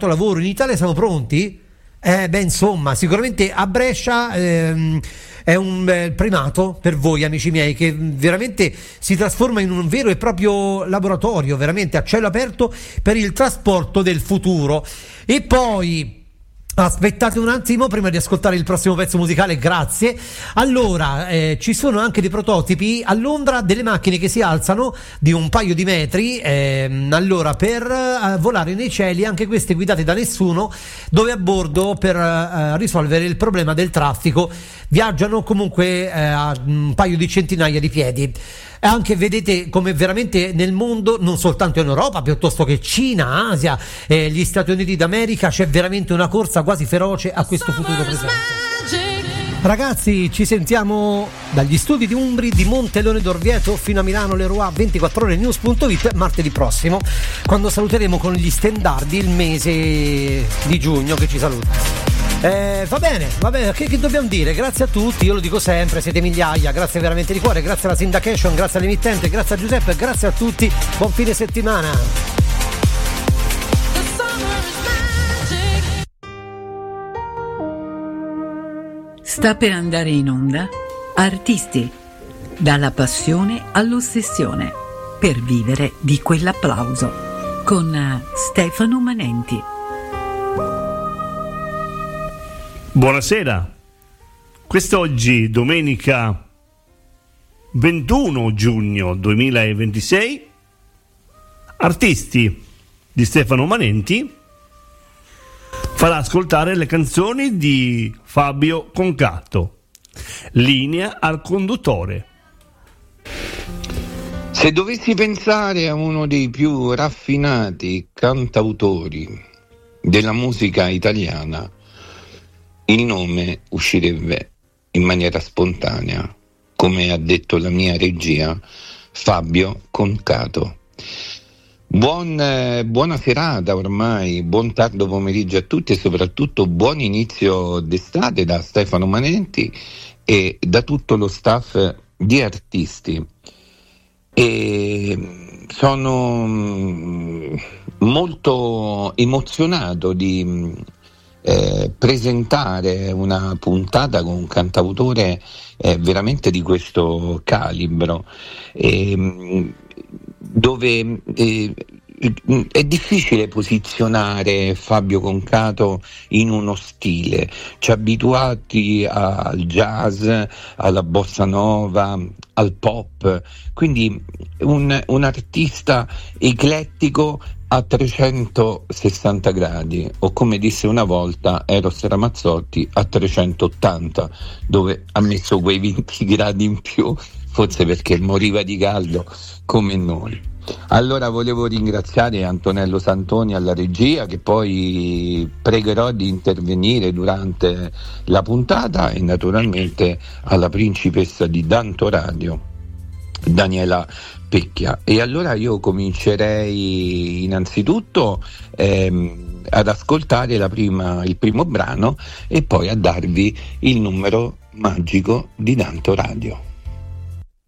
fatto lavoro, in Italia siamo pronti? Insomma, sicuramente a Brescia è un primato per voi, amici miei, che veramente si trasforma in un vero e proprio laboratorio, veramente a cielo aperto per il trasporto del futuro. E poi aspettate un attimo prima di ascoltare il prossimo pezzo musicale, grazie. Allora, ci sono anche dei prototipi a Londra, delle macchine che si alzano di un paio di metri, allora per volare nei cieli, anche queste guidate da nessuno, dove a bordo per risolvere il problema del traffico viaggiano comunque a un paio di centinaia di piedi. E anche vedete come veramente nel mondo, non soltanto in Europa, piuttosto che Cina, Asia, gli Stati Uniti d'America, c'è veramente una corsa quasi feroce a questo futuro presente. Ragazzi, ci sentiamo dagli studi di Umbri di Montelone d'Orvieto fino a Milano Leroy, 24orenews.it, martedì prossimo, quando saluteremo con gli stendardi il mese di giugno che ci saluta. Va bene, che dobbiamo dire? Grazie a tutti, io lo dico sempre, siete migliaia, grazie veramente di cuore, grazie alla syndication, grazie all'emittente, grazie a Giuseppe, grazie a tutti, buon fine settimana. Sta per andare in onda Artisti, dalla passione all'ossessione, per vivere di quell'applauso, con Stefano Manenti. Buonasera, quest'oggi domenica 21 giugno 2026, Artisti di Stefano Manenti farà ascoltare le canzoni di Fabio Concato. Linea al conduttore. Se dovessi pensare a uno dei più raffinati cantautori della musica italiana, il nome uscirebbe in maniera spontanea, come ha detto la mia regia, Fabio Concato. Buona serata ormai, buon tardo pomeriggio a tutti e soprattutto buon inizio d'estate da Stefano Manenti e da tutto lo staff di Artisti. E sono molto emozionato di presentare una puntata con un cantautore veramente di questo calibro, dove è difficile posizionare Fabio Concato in uno stile. Ci ha abituati al jazz, alla bossa nova, al pop, quindi un artista eclettico a 360 gradi, o come disse una volta Eros Ramazzotti, a 380, dove ha messo quei 20 gradi in più, forse perché moriva di caldo come noi. Allora volevo ringraziare Antonello Santoni alla regia, che poi pregherò di intervenire durante la puntata, e naturalmente alla principessa di Danto Radio, Daniela Pecchia. E allora io comincerei innanzitutto ad ascoltare il primo brano e poi a darvi il numero magico di Danto Radio.